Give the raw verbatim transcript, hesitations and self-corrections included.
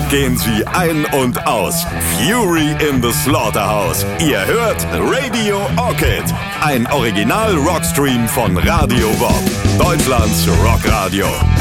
gehen sie ein und aus. Fury in the Slaughterhouse. Ihr hört Radio Orchid. Ein Original-Rockstream von Radio Bob. Deutschlands Rockradio.